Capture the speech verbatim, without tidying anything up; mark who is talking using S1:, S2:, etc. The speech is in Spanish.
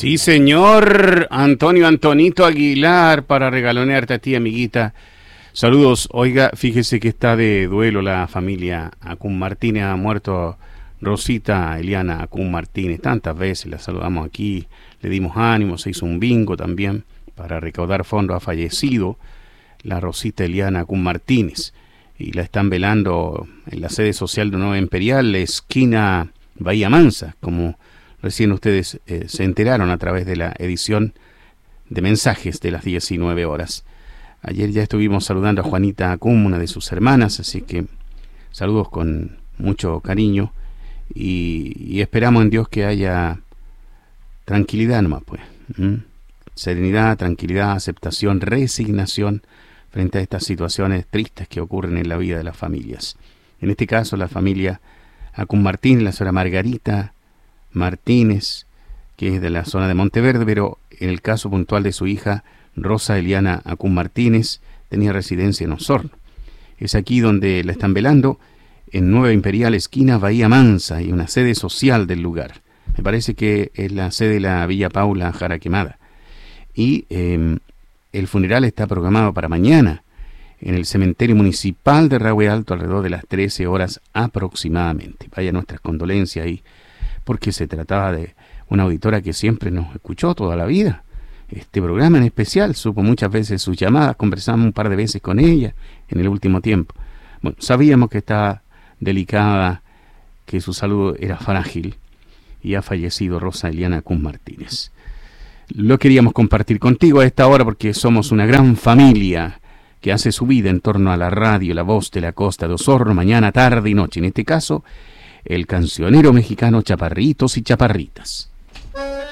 S1: Sí, señor Antonio Antonito Aguilar, para regalonearte a ti, amiguita. Saludos. Oiga, fíjese que está de duelo la familia Acún Martínez. Ha muerto Rosita Eliana Acún Martínez. Tantas veces la saludamos aquí, le dimos ánimo, se hizo un bingo también para recaudar fondos. Ha fallecido la Rosita Eliana Acún Martínez y la están velando en la sede social de Nueva Imperial, esquina Bahía Mansa, como recién ustedes eh, se enteraron a través de la edición de mensajes de las diecinueve horas. Ayer ya estuvimos saludando a Juanita Acún, una de sus hermanas, así que saludos con mucho cariño y, y esperamos en Dios que haya tranquilidad nomás, pues. ¿Mm? Serenidad, tranquilidad, aceptación, resignación frente a estas situaciones tristes que ocurren en la vida de las familias. En este caso, la familia Acún Martínez, la señora Margarita Martínez, que es de la zona de Monteverde, pero en el caso puntual de su hija Rosa Eliana Acún Martínez, tenía residencia en Osorno. Es aquí donde la están velando, en Nueva Imperial, esquina Bahía Mansa, y una sede social del lugar. Me parece que es la sede de la Villa Paula Jara Quemada. Y eh, el funeral está programado para mañana, en el cementerio municipal de Rahue Alto, alrededor de las trece horas aproximadamente. Vaya nuestras condolencias ahí, porque se trataba de una auditora que siempre nos escuchó toda la vida. Este programa en especial, supo muchas veces sus llamadas, conversamos un par de veces con ella en el último tiempo. Bueno, sabíamos que estaba delicada, que su salud era frágil, y ha fallecido Rosa Eliana Acún Martínez. Lo queríamos compartir contigo a esta hora porque somos una gran familia que hace su vida en torno a la radio, la voz de la costa de Osorno, mañana, tarde y noche. En este caso, el cancionero mexicano Chaparritos y Chaparritas.